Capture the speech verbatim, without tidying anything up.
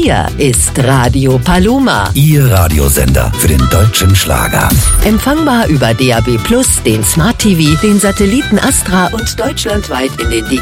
Hier ist Radio Paloma. Ihr Radiosender für den deutschen Schlager. Empfangbar über D A B plus, den Smart T V, den Satelliten Astra und deutschlandweit in den digitalen